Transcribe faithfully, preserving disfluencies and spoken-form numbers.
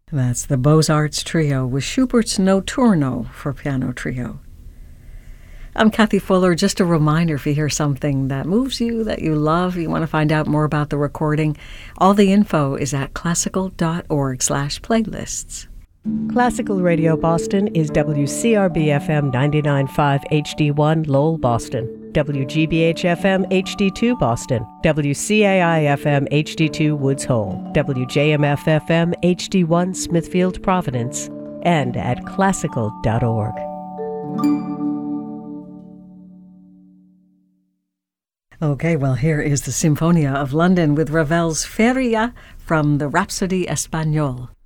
That's the Beaux-Arts Trio with Schubert's Notturno for piano trio. I'm Kathy Fuller. Just a reminder, if you hear something that moves you, that you love, you want to find out more about the recording, all the info is at classical.org slash playlists. Classical Radio Boston is W C R B F M ninety-nine point five H D one Lowell, Boston, W G B H F M H D two Boston, W C A I F M H D two Woods Hole, W J M F F M H D one Smithfield, Providence, and at classical dot org. Okay, well, here is the Sinfonia of London with Ravel's Feria from the Rhapsody Espagnole.